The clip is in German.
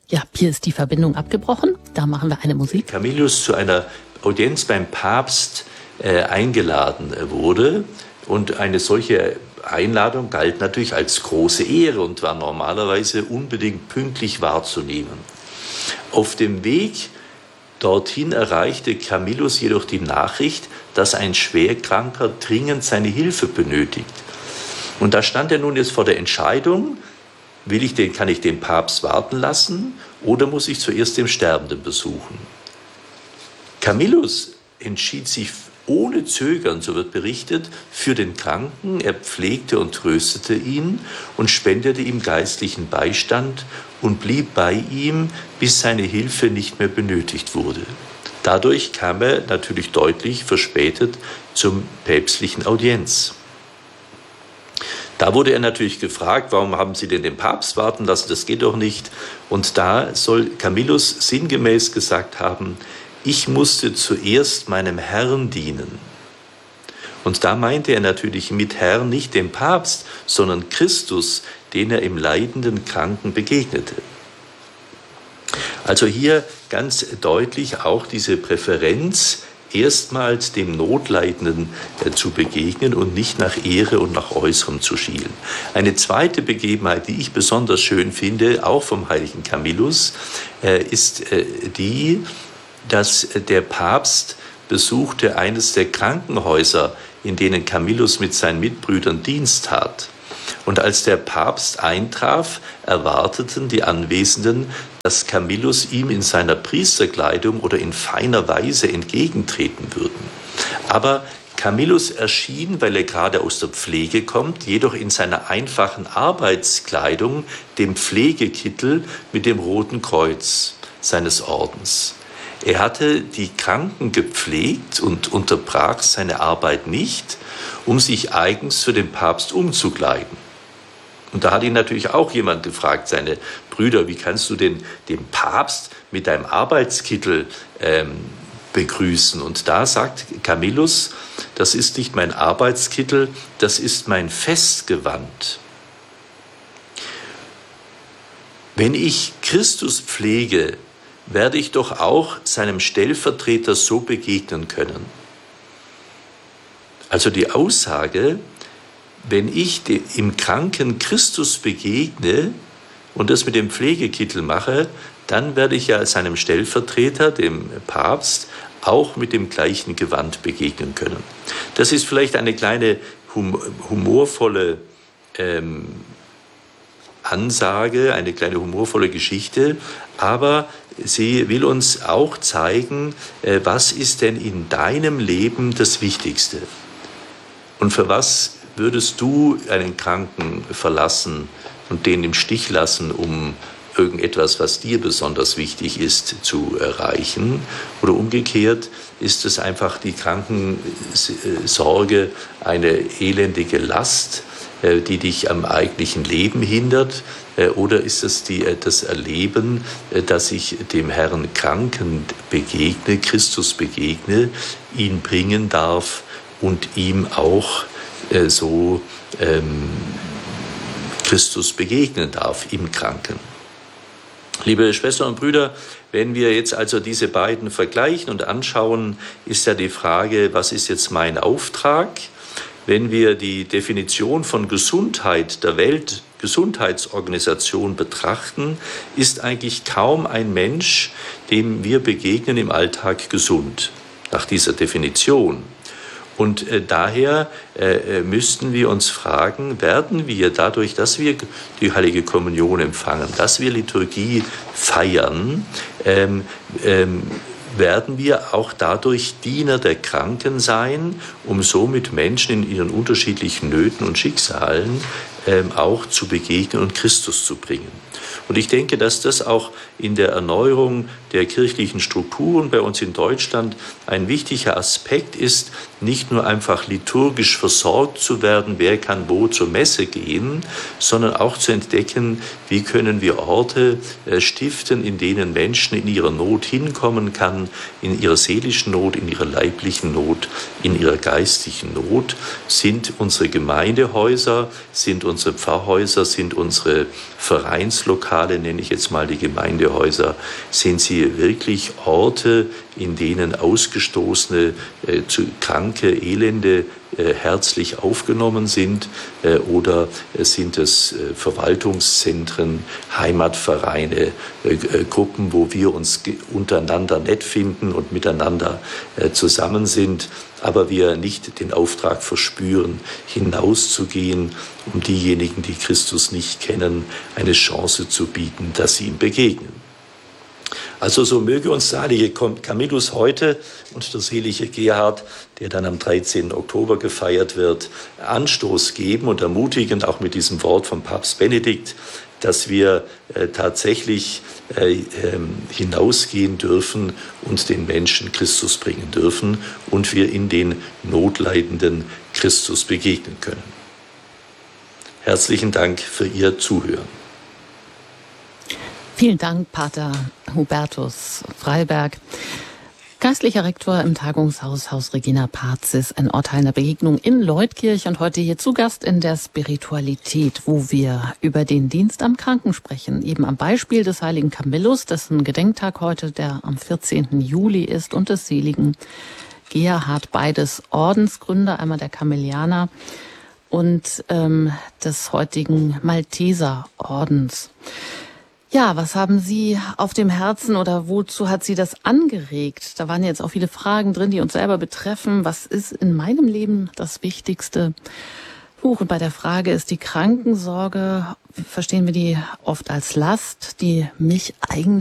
Ja, hier ist die Verbindung abgebrochen. Da machen wir eine Musik. Camillus zu einer Audienz beim Papst eingeladen wurde. Und eine solche Einladung galt natürlich als große Ehre und war normalerweise unbedingt pünktlich wahrzunehmen. Auf dem Weg dorthin erreichte Camillus jedoch die Nachricht, dass ein Schwerkranker dringend seine Hilfe benötigt. Und da stand er nun jetzt vor der Entscheidung, kann ich den Papst warten lassen oder muss ich zuerst den Sterbenden besuchen? Camillus entschied sich ohne Zögern, so wird berichtet, für den Kranken. Er pflegte und tröstete ihn und spendete ihm geistlichen Beistand und blieb bei ihm, bis seine Hilfe nicht mehr benötigt wurde. Dadurch kam er natürlich deutlich verspätet zum päpstlichen Audienz. Da wurde er natürlich gefragt, warum haben Sie denn den Papst warten lassen, das geht doch nicht. Und da soll Camillus sinngemäß gesagt haben, ich musste zuerst meinem Herrn dienen. Und da meinte er natürlich mit Herrn nicht den Papst, sondern Christus, den er im leidenden Kranken begegnete. Also hier ganz deutlich auch diese Präferenz, erstmals dem Notleidenden zu begegnen und nicht nach Ehre und nach Äußerem zu schielen. Eine zweite Begebenheit, die ich besonders schön finde, auch vom heiligen Camillus, ist die, dass der Papst besuchte eines der Krankenhäuser, in denen Camillus mit seinen Mitbrüdern Dienst tat. Und als der Papst eintraf, erwarteten die Anwesenden, dass Camillus ihm in seiner Priesterkleidung oder in feiner Weise entgegentreten würden. Aber Camillus erschien, weil er gerade aus der Pflege kommt, jedoch in seiner einfachen Arbeitskleidung, dem Pflegekittel mit dem Roten Kreuz seines Ordens. Er hatte die Kranken gepflegt und unterbrach seine Arbeit nicht, um sich eigens für den Papst umzukleiden. Und da hat ihn natürlich auch jemand gefragt, seine Brüder, wie kannst du denn den Papst mit deinem Arbeitskittel begrüßen? Und da sagt Camillus, das ist nicht mein Arbeitskittel, das ist mein Festgewand. Wenn ich Christus pflege, werde ich doch auch seinem Stellvertreter so begegnen können. Also die Aussage, wenn ich im Kranken Christus begegne und das mit dem Pflegekittel mache, dann werde ich ja seinem Stellvertreter, dem Papst, auch mit dem gleichen Gewand begegnen können. Das ist vielleicht eine kleine humorvolle Ansage, eine kleine humorvolle Geschichte, aber sie will uns auch zeigen, was ist denn in deinem Leben das Wichtigste? Und für was würdest du einen Kranken verlassen und den im Stich lassen, um irgendetwas, was dir besonders wichtig ist, zu erreichen? Oder umgekehrt ist es einfach die Krankensorge eine elendige Last, die dich am eigentlichen Leben hindert? Oder ist es das Erleben, dass ich dem Herrn Kranken begegne, Christus begegne, ihn bringen darf und ihm auch Christus begegnen darf im Kranken? Liebe Schwestern und Brüder, wenn wir jetzt also diese beiden vergleichen und anschauen, ist ja die Frage, was ist jetzt mein Auftrag? Wenn wir die Definition von Gesundheit der Weltgesundheitsorganisation betrachten, ist eigentlich kaum ein Mensch, dem wir begegnen im Alltag, gesund, nach dieser Definition. Und daher müssten wir uns fragen, werden wir dadurch, dass wir die Heilige Kommunion empfangen, dass wir Liturgie feiern, werden wir auch dadurch Diener der Kranken sein, um somit Menschen in ihren unterschiedlichen Nöten und Schicksalen auch zu begegnen und Christus zu bringen. Und ich denke, dass das auch in der Erneuerung der kirchlichen Strukturen bei uns in Deutschland ein wichtiger Aspekt ist, nicht nur einfach liturgisch versorgt zu werden, wer kann wo zur Messe gehen, sondern auch zu entdecken, wie können wir Orte stiften, in denen Menschen in ihrer Not hinkommen kann, in ihrer seelischen Not, in ihrer leiblichen Not, in ihrer geistlichen Not. Sind unsere Gemeindehäuser, sind unsere Pfarrhäuser, sind unsere Vereinslokale, nenne ich jetzt mal die Gemeindehäuser, sind sie wirklich Orte, in denen Ausgestoßene, Kranke, Elende herzlich aufgenommen sind, oder sind es Verwaltungszentren, Heimatvereine, Gruppen, wo wir uns untereinander nett finden und miteinander zusammen sind, aber wir nicht den Auftrag verspüren, hinauszugehen, um diejenigen, die Christus nicht kennen, eine Chance zu bieten, dass sie ihm begegnen. Also so möge uns der heilige Camillus heute und der selige Gerhard, der dann am 13. Oktober gefeiert wird, Anstoß geben und ermutigen, auch mit diesem Wort von Papst Benedikt, dass wir tatsächlich hinausgehen dürfen und den Menschen Christus bringen dürfen und wir in den Notleidenden Christus begegnen können. Herzlichen Dank für Ihr Zuhören. Vielen Dank, Pater Hubertus Freiberg, geistlicher Rektor im Tagungshaus Haus Regina Pazis, ein Ort heilender Begegnung in Leutkirch und heute hier zu Gast in der Spiritualität, wo wir über den Dienst am Kranken sprechen, eben am Beispiel des heiligen Camillus, dessen Gedenktag heute der am 14. Juli ist, und des seligen Gerhard, beides Ordensgründer, einmal der Carmelianer und des heutigen Malteserordens. Ja, was haben Sie auf dem Herzen oder wozu hat Sie das angeregt? Da waren jetzt auch viele Fragen drin, die uns selber betreffen. Was ist in meinem Leben das Wichtigste? Und bei der Frage, ist die Krankensorge, verstehen wir die oft als Last, die mich eigentlich